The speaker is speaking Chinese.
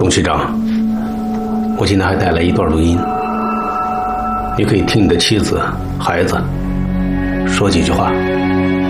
董事长，我今天还带来一段录音，你可以听你的妻子、孩子说几句话。